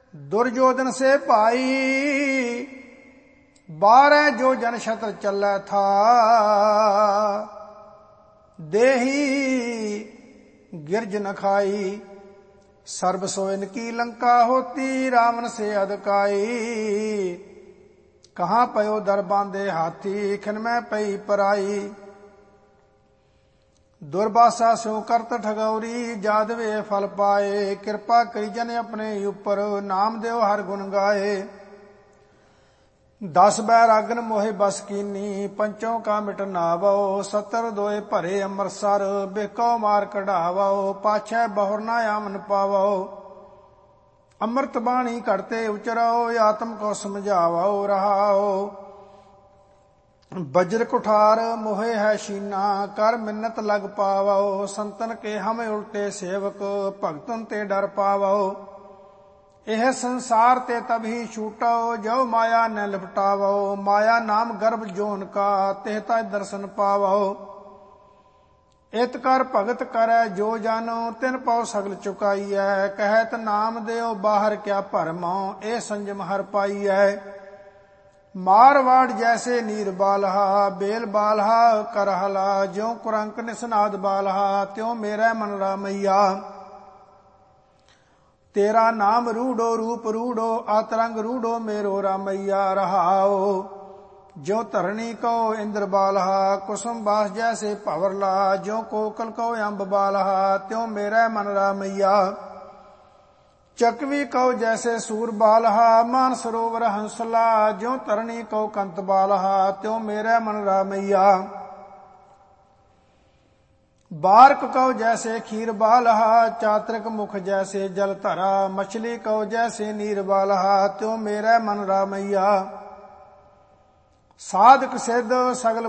दुर्योधन से भाई, 12 जो जन शत्र चलै था। देही गिरज न खाई, सर्ब सोइन की लंका होती। रावण से अधकाई, कहाँ पयो दर बांधे हाथी। खिन में पई पराई, दुर्वासा सो करत ठगौरी। जादवे फल पाए, कृपा करी जन अपने ऊपर। नाम देव हर गुण गाए, 10 बैरागन मोहे बस कीनी। पंचों का मिट नावो, 70 दोए भरे अमरसर। बिको मार कढ़ावो, पाछै बहुर ना आमन पावो। अमृत बाणी करते उचरो, आत्म को समझावो रहाओ। वज्र कुठार मोहे है शीना, कर मिन्नत लग पावो। संतन के हम उल्टे सेवक, भगतन ते डर पावो। यह संसार ते तभी छूटो, जो माया न लिपटावो। माया नाम गर्भ जोन का, तेहता दर्शन पावो। इत कर भगत करे जो जानो, तिन पाओ सगल चुकाईयै। कहत नाम देव बाहर क्या भरमो, ए संजम हर पाईयै। मारवाड़ जैसे नीर बालहा, बेल बालहा करहला। ज्यों कुरंक निसनाद बालहा, त्यों मेरा मन रामैया। तेरा नाम रूढ़ो रूप रूढ़ो, आतरंग रूढ़ो मेरो रामैया रहाओ। ज्यों धरणी को इंद्र बालहा, कुसुम बास जैसे भंवरला। ज्यों कोकल को अम्ब बालहा, त्यों मेरा मन रामैया। चकवी को जैसे सूर बालहा, मान सरोवर हंसला। ज्यों तरणी को कंत बालहा, त्यों मेरा मन रामैया। बारक को जैसे खीर बालहा, चातृक मुख जैसे जल धरा। मछली को जैसे नीर बालहा, त्यों मेरा मन रामैया। साधक सिद्ध सगल